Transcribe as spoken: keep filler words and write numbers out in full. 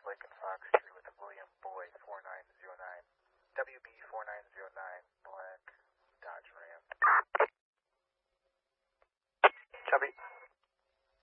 Lincoln Fox Street with a William Boyd four nine zero nine.